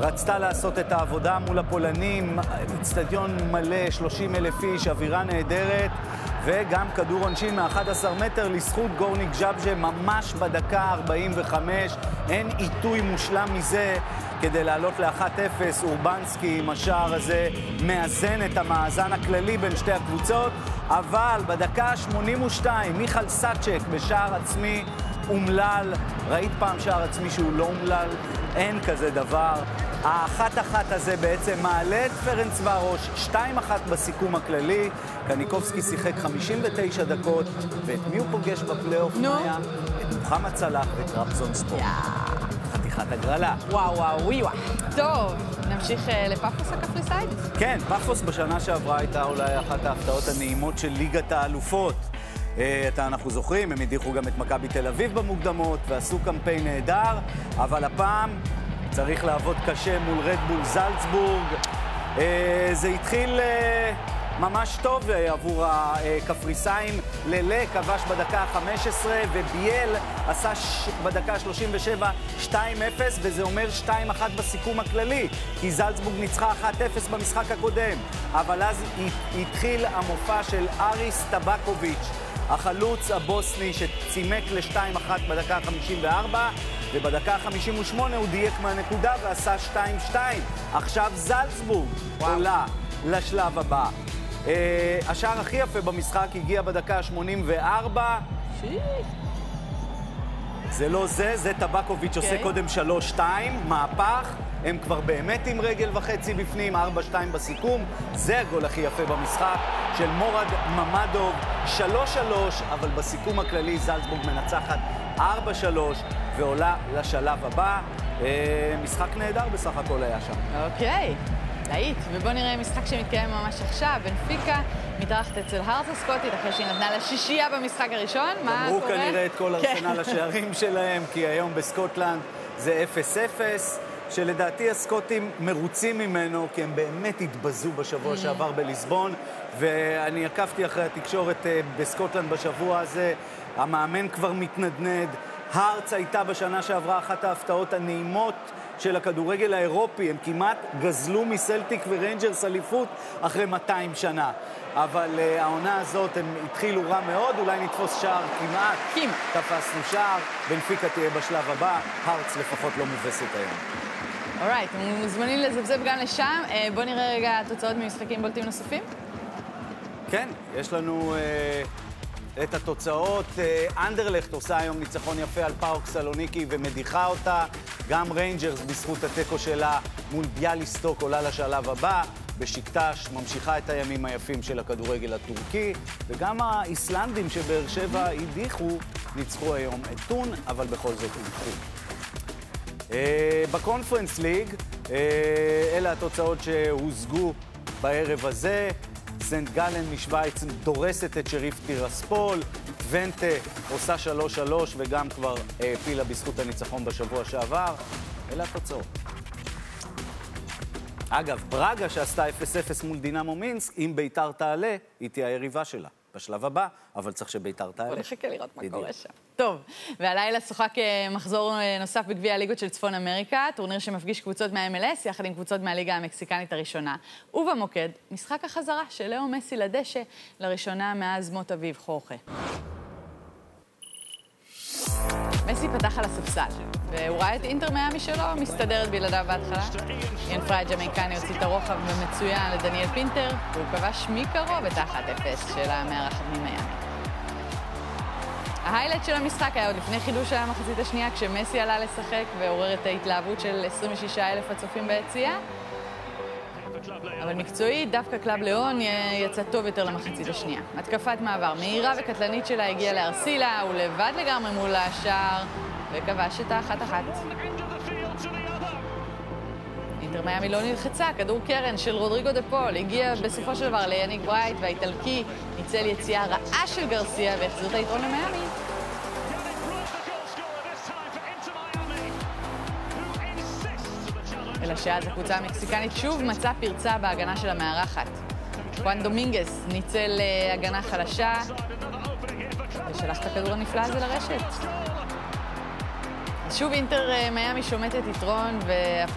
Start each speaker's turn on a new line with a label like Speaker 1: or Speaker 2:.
Speaker 1: רצתה לעשות את העבודה מול הפולנים, אצטדיון מלא, 30,000 איש, אווירה נהדרת, וגם כדור עונשין מ-11 מטר לזכות גורניק ג'אבז'ה ממש בדקה 45. אין עיתוי מושלם מזה כדי לעלות ל-1-0. אורבנסקי עם השער הזה מאזן את המאזן הכללי בין שתי הקבוצות, אבל בדקה 82 מיכל סאצ'ק בשער עצמי אומלל. ראית פעם שער עצמי שהוא לא אומלל? אין כזה דבר. ה-1-1 הזה בעצם מעלה את פרנץ ורוש, 2-1 בסיכום הכללי. קניקובסקי שיחק 59 דקות, ואת מי הוא פוגש בפלייאוף? מאיה? את מוחמד סלאח וטרבזון ספורט. חתיכת הגרלה.
Speaker 2: וואו וואו וואו. טוב, נמשיך לפאפוס הקפריסאית?
Speaker 1: כן, פאפוס בשנה שעברה הייתה אולי אחת ההפתעות הנעימות של ליגת האלופות. אנחנו זוכרים, הם הדיחו גם את מכבי תל אביב במוקדמות ועשו קמפיין נהדר, אבל הפעם צריך לעבוד קשה מול רדבול זלצבורג. זה התחיל ממש טוב עבור הקפריסאים. ללה כבש בדקה ה-15 וביאל עשה בדקה ה-37 2-0, וזה אומר 2-1 בסיכום הכללי, כי זלצבורג ניצחה 1-0 במשחק הקודם. אבל אז התחיל המופע של אריס טבקוביץ', החלוץ הבוסני שצימק ל-2-1 בדקה ה-54, ובדקה ה-58 הוא דייק מהנקודה ועשה 2-2. עכשיו זלצבורג עולה לשלב הבא. השער הכי יפה במשחק הגיע בדקה ה-84. זה לא זה, זה טבקוביץ' עושה קודם 3-2, מהפך. הם כבר באמת עם רגל וחצי בפנים, 4-2 בסיכום. זה הגול הכי יפה במשחק של מורד ממדוב, 3-3, אבל בסיכום הכללי זלצבורג מנצחת 4-3 ועולה לשלב הבא. משחק נהדר בסך הכל היה שם.
Speaker 2: אוקיי, להיט. ובוא נראה משחק שמתקיים ממש עכשיו. בנפיקה מתארחת אצל הארץ הסקוטית אחרי שהיא נתנה לה שישייה במשחק הראשון. מה קורה?
Speaker 1: גמרו כנראה את כל ארסנל השערים שלהם, כי היום בסקוטלנד זה 0-0. שלדעתי הסקוטים מרוצים ממנו, כי הם באמת התבזו בשבוע שעבר בליסבון, ואני עקבתי אחרי התקשורת בסקוטלנד בשבוע הזה. המאמן כבר מתנדנד. הארץ הייתה בשנה שעברה אחת ההפתעות הנעימות של הכדורגל האירופי. הם כמעט גזלו מסלטיק וריינג'רס אליפות אחרי 200 שנה. אבל העונה הזאת הם התחילו רע מאוד, אולי נתפוס שער כמעט. תפסנו שער, בנפיקה תהיה בשלב הבא, הארץ לפחות לא מובסת היום.
Speaker 2: אורייט, מוזמנים לזבזב גם לשם. בוא נראה רגע תוצאות ממשחקים בולטים נוספים.
Speaker 1: כן, יש לנו את התוצאות. אנדרלכט עושה היום ניצחון יפה על פאוק סלוניקי ומדיחה אותה. גם ריינג'רס בזכות הטקו שלה מול ביאליסטוק עולה לשלב הבא. בשקטש ממשיכה את הימים היפים של הכדורגל הטורקי, וגם האיסלנדים שבאר שבע הדיחו ניצחו היום את טון, אבל בכל זאת הדיחו. בקונפרנס ליג, אלה התוצאות שהושגו בערב הזה. סנט גלן משוויץ דורסת את שריף טירספול, טוונטה עושה 3-3 וגם כבר פילה בזכות הניצחון בשבוע שעבר. אלה התוצאות. אגב, ברגה שעשתה 0-0 מול דינמו מינסק, אם ביתר תעלה, היא תהיה היריבה שלה בשלב הבא, אבל צריך שביתר תעלה.
Speaker 2: בוא נחכה לראות מה קורה שם. טוב, והלילה שוחק מחזור נוסף בגביע הליגות של צפון אמריקה, טורניר שמפגיש קבוצות מה-MLS יחד עם קבוצות מהליגה המקסיקנית הראשונה. ובמוקד, משחק החזרה של לאו מסי לדשא לראשונה מאז מות אביו חורכה. מסי פתח על הספסל, והוא ראה את אינטר מיאמי שלו מסתדרת בלעדיו בהתחלה. איין פריי ג'מייקני הוציא את הרוחב במצוין לדניאל פינטר, והוא כבש מקרוב את ה-1-0 של המארחת ממיאמי. ההיילייט של המשחק היה עוד לפני חידוש של המחצית השנייה, כשמסי עלה לשחק ועורר את ההתלהבות של 26,000 הצופים ביציאה. אבל מקצועית, דווקא קלאב ליאון יצא טוב יותר למחצית השנייה. התקפת מעבר מהירה וקטלנית שלה הגיעה לארסילה, הוא לבד לגמרי מול השער, וכבש את ה-1-1. אינטר מיאמי לא נלחצה, כדור קרן של רודריגו דה פול הגיע בסופו של דבר ליאניק ברייט, והאיטלקי ניצל יציאה רעה של גרסיה והחזיר את היתרון למיאמי. אלא שאז הקבוצה המקסיקנית שוב מצאה פרצה בהגנה של המארחת. חואן דומינגס ניצל הגנה חלשה ושלח את הכדור הנפלא הזה לרשת. שוב אינטר מיאמי שומטת יתרון